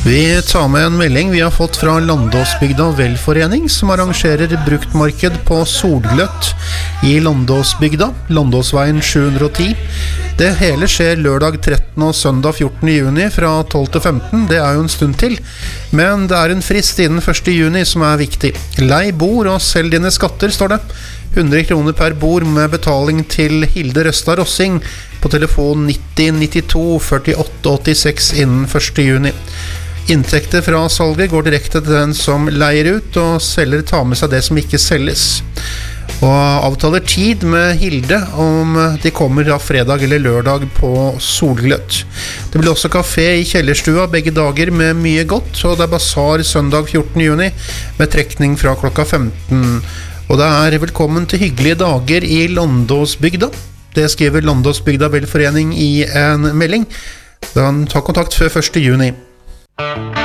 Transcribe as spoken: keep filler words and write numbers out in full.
Vi tar med en melding vi har fått fra Landåsbygda velforening, som arrangerer bruktmarked på solgløtt i Landåsbygda, Landåsveien sju hundre og ti. Det hele skjer lørdag trettende og søndag fjortende juni fra tolv til femten. Det er jo en stund til, men det er en frist innen første juni som er viktig. Lei bord og selg dine skatter, står det. hundre kroner per bord med betaling til Hilde Røstad Rossing på telefon nitti nittito førtiåtte åttiseks innen første juni. Inntekter fra salget går direkte til den som leier ut, og selger tar med seg det som ikke selges. Og avtaler tid med Hilde om de kommer da fredag eller lørdag på solgløtt. Det blir også kafé i kjellerstua begge dager med mye godt, og det er basar søndag fjortende juni med trekning fra klokka femten. Og det er velkommen til hyggelige dager i Landåsbygda. Det skriver Landåsbygda velforening i en melding. Ta kontakt før første juni.